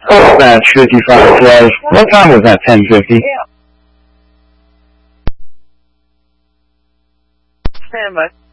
Match 5512. What time was that? 10:50. Stand by.